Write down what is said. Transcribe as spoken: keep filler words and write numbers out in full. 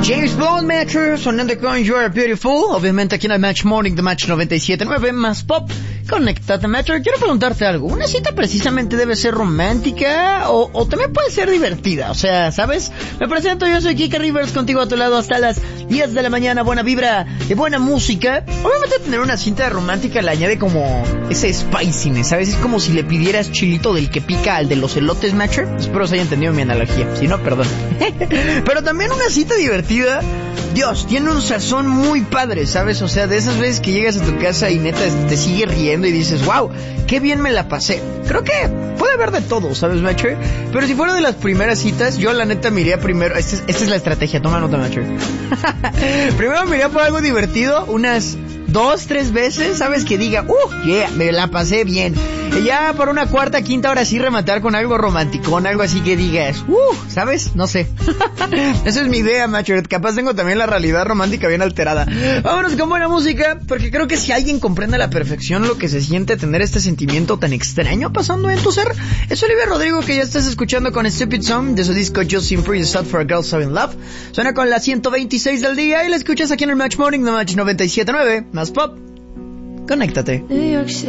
James Bond, Metro, sonando con You Are Beautiful, obviamente aquí en el Match Morning de Match noventa y siete punto nueve, más pop. Conéctate, Metro. Quiero preguntarte algo. ¿Una cita precisamente debe ser romántica o, o también puede ser divertida? O sea, ¿sabes? Me presento, yo soy Kika Rivers, contigo a tu lado hasta las diez de la mañana. Buena vibra, de buena música. Obviamente tener una cinta romántica le añade como ese spiciness, ¿sabes? Es como si le pidieras chilito del que pica al de los elotes, Metro. Espero se haya entendido mi analogía. Si no, perdón. Pero también una cita divertida, Dios, tiene un sazón muy padre, ¿sabes? O sea, de esas veces que llegas a tu casa y neta te sigue riendo y dices, wow, qué bien me la pasé. Creo que puede haber de todo, ¿sabes, Macho? Pero si fuera de las primeras citas, yo la neta me iría primero, esta es, esta es la estrategia, toma nota, Macho. Primero me iría por algo divertido, unas dos, tres veces, ¿sabes? Que diga, uh, yeah, me la pasé bien. Y ya por una cuarta, quinta, ahora sí rematar con algo romanticón, algo así que digas, uh, ¿sabes? No sé. Esa es mi idea, Macho. Capaz tengo también la realidad romántica bien alterada. Vámonos con buena música, porque creo que si alguien comprende a la perfección lo que se siente tener este sentimiento tan extraño pasando en tu ser, es Olivia Rodrigo, que ya estás escuchando con Stupid Song de su disco Just Seem Free, Sad for a Girl So In Love. Suena con la ciento veintiséis del día y la escuchas aquí en el Match Morning de Match noventa y siete punto nueve, más pop. Conéctate.